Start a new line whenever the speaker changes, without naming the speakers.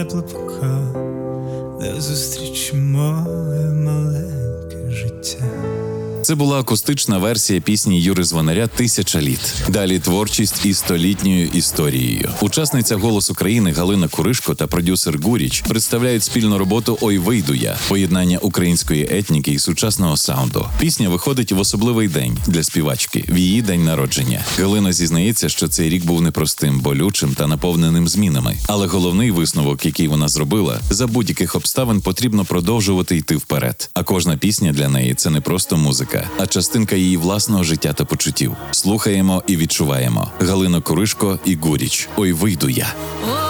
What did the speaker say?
пока, де зустрічемо маленьке життя.
Це була акустична версія пісні Юри Звонаря «1000 літ». Далі творчість із столітньою історією. Учасниця «Голос України» Галина Куришко та продюсер Гуріч представляють спільну роботу «Ой, вийду я» – поєднання української етніки і сучасного саунду. Пісня виходить в особливий день для співачки – в її день народження. Галина зізнається, що цей рік був непростим, болючим та наповненим змінами. Але головний висновок, який вона зробила – за будь-яких обставин потрібно продовжувати йти вперед. А кожна пісня для неї – це не просто музика, а частинка її власного життя та почуттів. Слухаємо і відчуваємо. Галина Куришко і Гуріч. «Ой, вийду я».